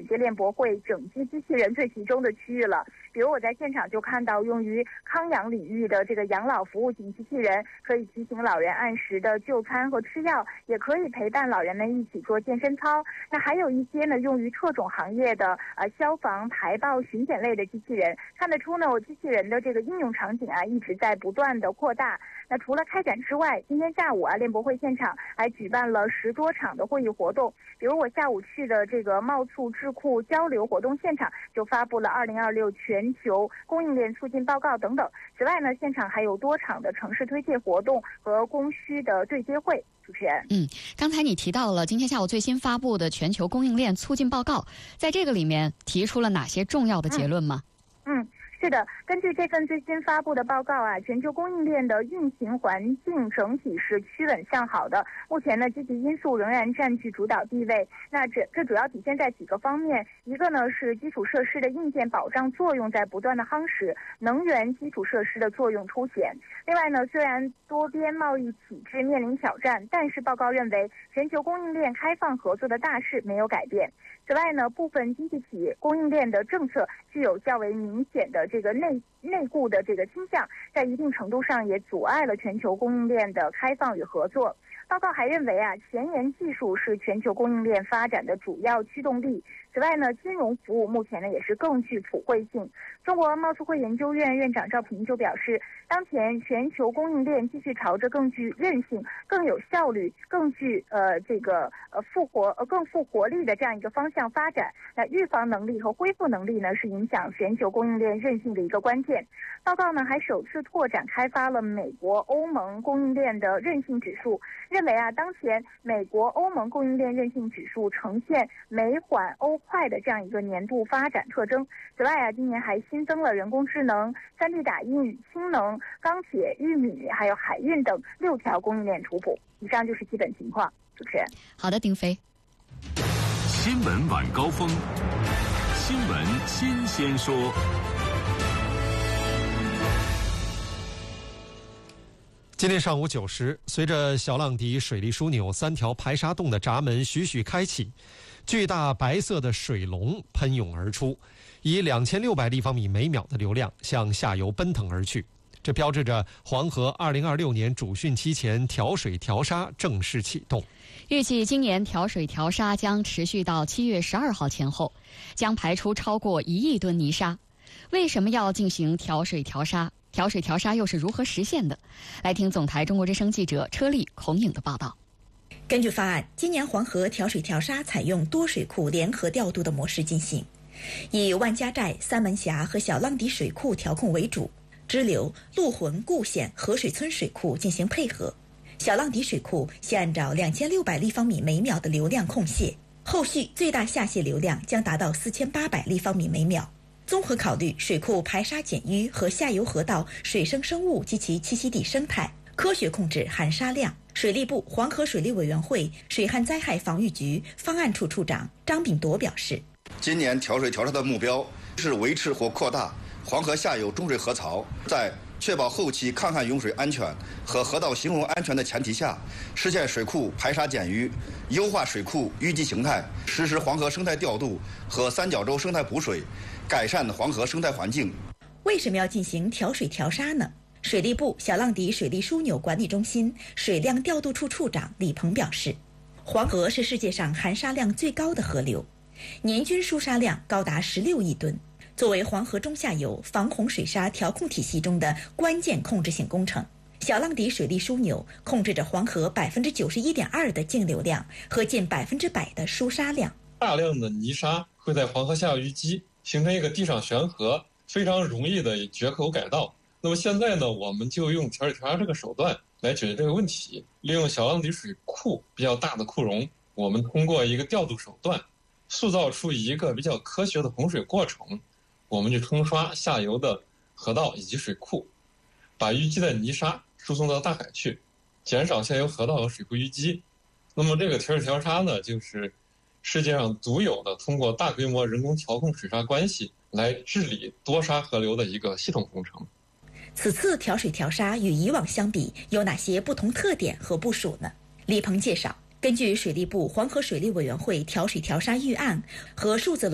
届联博会整机机器人最集中的区域了。比如我在现场就看到用于康养领域的这个养老服务型机器人，可以提醒老人按时的就餐和吃药，也可以陪伴老人们一起做健身操。那还有一些呢用于特种行业的消防、排爆、巡检类的机器人。看得出呢，机器人的这个应用场景一直在不断的扩大。那除了开展之外，今天下午联博会现场还举办了10多场的会议活动。比如我下午去的这个贸促智库交流活动现场，就发布了2026全球供应链促进报告等等。此外呢，现场还有多场的城市推介活动和供需的对接会。主持人， 刚才你提到了今天下午最新发布的全球供应链促进报告，在这个里面提出了哪些重要的结论吗？ 是的，根据这份最新发布的报告全球供应链的运行环境整体是趋稳向好的。目前呢，积极因素仍然占据主导地位。那这主要体现在几个方面，一个呢是基础设施的硬件保障作用在不断的夯实，能源基础设施的作用凸显。另外呢，虽然多边贸易体制面临挑战，但是报告认为全球供应链开放合作的大势没有改变。此外呢，部分经济体供应链的政策具有较为明显的这个内顾的这个倾向，在一定程度上也阻碍了全球供应链的开放与合作。报告还认为前沿技术是全球供应链发展的主要驱动力。此外呢，金融服务目前呢也是更具普惠性。中国贸促会研究院院长赵平就表示，当前全球供应链继续朝着更具韧性、更有效率、更具更富活力的这样一个方向发展。那预防能力和恢复能力呢，是影响全球供应链韧性的一个关键。报告呢还首次拓展开发了美国、欧盟供应链的韧性指数，认为当前美国、欧盟供应链韧性指数呈现美缓欧快的这样一个年度发展特征。此外今年还新增了人工智能、3D 打印、氢能、钢铁、玉米还有海运等6条供应链图谱。以上就是基本情况。主持人， 好的，丁飞。 新闻晚高峰，新闻新鲜说。 今天上午9时，随着小浪底水利枢纽3条排沙洞的闸门徐徐开启，巨大白色的水龙喷涌而出，以2600立方米每秒的流量向下游奔腾而去。这标志着黄河2026年主汛期前调水调沙正式启动。 预计今年调水调沙将持续到7月12号前后，将排出超过1亿吨泥沙。为什么要进行调水调沙？调水调沙又是如何实现的？来听总台中国之声记者车丽、孔颖的报道。 根据方案，今年黄河调水调沙采用多水库联合调度的模式进行，以万家寨、三门峡和小浪底水库调控为主，支流、陆浑、固县、河水村水库进行配合。小浪底水库先按照2600立方米每秒的流量控泄，后续最大下泄流量将达到4800立方米每秒。综合考虑水库排沙减淤和下游河道水生生物及其栖息地生态，科学控制含沙量。水利部黄河水利委员会水旱灾害防御局方案处处长张炳铎表示， 今年调水调沙的目标是维持或扩大黄河下游中水河槽，在确保后期抗旱用水安全和河道形容安全的前提下，实现水库排沙减淤，优化水库淤积形态，实施黄河生态调度和三角洲生态补水，改善黄河生态环境。 为什么要进行调水调沙呢？水利部小浪底水利枢纽管理中心水量调度处处长李鹏表示，黄河是世界上含沙量最高的河流，年均输沙量高达16亿吨。作为黄河中下游防洪水沙调控体系中的关键控制性工程，小浪底水利枢纽控制着黄河91.2%的净流量和近100%的输沙量。 大量的泥沙会在黄河下游淤积，形成一个地上悬河，非常容易的决口改道。那么现在呢，我们就用调水调沙这个手段来解决这个问题，利用小浪底水库比较大的库容，我们通过一个调度手段，塑造出一个比较科学的洪水过程。我们去冲刷下游的河道以及水库，把淤积的泥沙输送到大海去，减少下游河道和水库淤积。那么这个调水调沙呢，就是世界上独有的通过大规模人工调控水沙关系来治理多沙河流的一个系统工程。 此次调水调沙与以往相比有哪些不同特点和部署呢？李鹏介绍，根据水利部黄河水利委员会调水调沙预案和数字